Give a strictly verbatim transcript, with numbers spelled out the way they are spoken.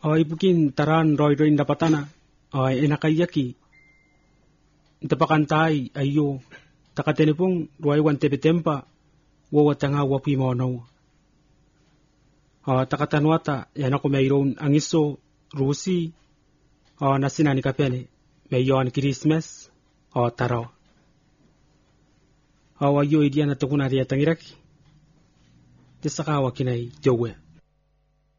O ibukin taran roy roy dapatana. O enakayaki. Tapakantay ayo. Takatenipong roy wan tepetempa. Wawatanga wapi mono. O takatanwata yan ako mayroon ang iso rusi. O nasinani kapene. Mayon Christmas. O taro. O ayo idiyan na tukuna riya tangiraki. Tisakawa kinay jowe.